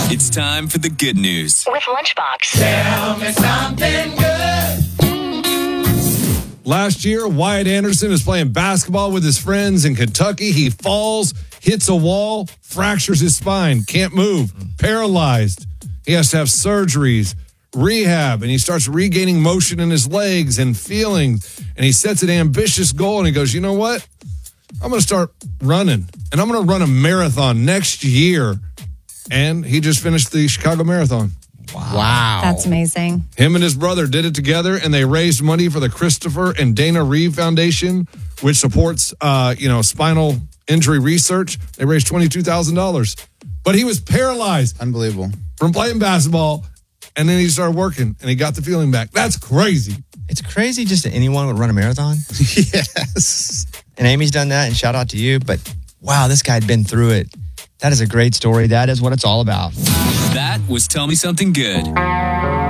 It's time for the good news. With Lunchbox. Tell me something good. Last year, Wyatt Anderson is playing basketball with his friends in Kentucky. He falls, hits a wall, fractures his spine, can't move, paralyzed. He has to have surgeries, rehab, and he starts regaining motion in his legs and feeling. And he sets an ambitious goal, and he goes, you know what? I'm going to start running, and I'm going to run a marathon next year. And he just finished the Chicago Marathon. Wow. That's amazing. Him and his brother did it together, and they raised money for the Christopher and Dana Reeve Foundation, which supports, spinal injury research. They raised $22,000. But he was paralyzed. Unbelievable. From playing basketball, and then he started working, and he got the feeling back. That's crazy. It's crazy just that anyone would run a marathon. Yes. And Amy's done that, and shout out to you. But wow, this guy had been through it. That is a great story. That is what it's all about. That was Tell Me Something Good.